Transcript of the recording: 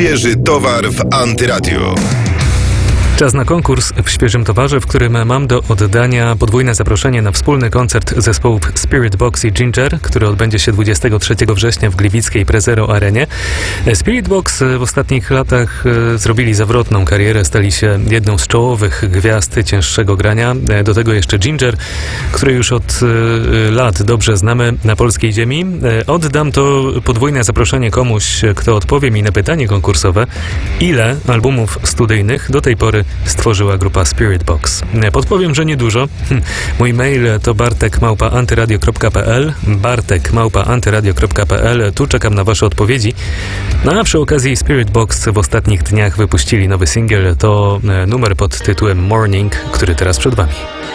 Świeży towar w Antyradiu. Czas na konkurs w Świeżym Towarze, w którym mam do oddania podwójne zaproszenie na wspólny koncert zespołów Spiritbox i Ginger, który odbędzie się 23 września w gliwickiej Prezero Arenie. Spiritbox w ostatnich latach zrobili zawrotną karierę, stali się jedną z czołowych gwiazd cięższego grania. Do tego jeszcze Ginger, który już od lat dobrze znamy na polskiej ziemi. Oddam to podwójne zaproszenie komuś, kto odpowie mi na pytanie konkursowe, ile albumów studyjnych do tej pory stworzyła grupa Spiritbox. Podpowiem, że niedużo. Mój mail to bartek@antyradio.pl bartek@antyradio.pl. Tu czekam na wasze odpowiedzi. No a przy okazji Spiritbox w ostatnich dniach wypuścili nowy singiel. To numer pod tytułem Morning, który teraz przed wami.